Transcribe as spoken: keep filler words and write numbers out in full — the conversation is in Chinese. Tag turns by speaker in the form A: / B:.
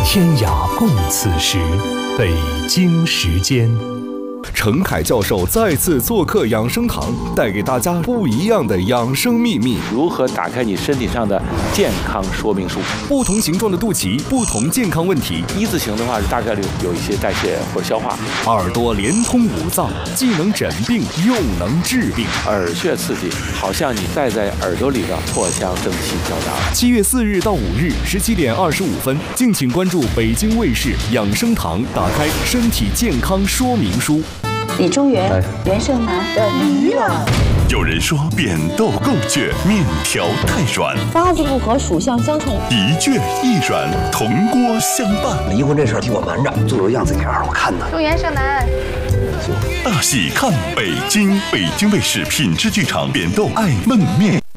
A: 天涯共此时，北京时间。
B: 程凯教授再次做客养生堂，带给大家不一样的养生秘密。
C: 如何打开你身体上的健康说明书？
B: 不同形状的肚脐，不同健康问题。
C: 一字形的话，是大概率有一些代谢或者消化。
B: 耳朵连通五脏，既能诊病又能治病。
C: 耳穴刺激，好像你戴在耳朵里的藿香正气胶囊。
B: 七月四日到五日，十七点二十五分，敬请关注北京卫视养生堂，打开身体健康说明书。
D: 李中原，袁胜男的女儿。
E: 有人说扁豆够倔，面条太软，
D: 八字不合，属相相冲，
E: 一倔一软，铜锅相伴。
F: 离婚这事儿替我瞒着，做做样子样我看呢。
G: 祝袁胜男。
E: 大戏看北京，北京卫视品质剧场扁豆爱焖面。